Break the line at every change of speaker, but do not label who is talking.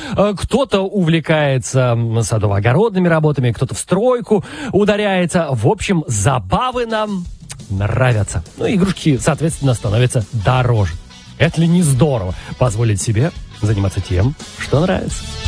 кто-то увлекается садово-огородными работами, кто-то в стройку ударяется. В общем, забавы нам нравятся. Ну, игрушки, соответственно, становятся дороже. Это ли не здорово позволить себе заниматься тем, что нравится?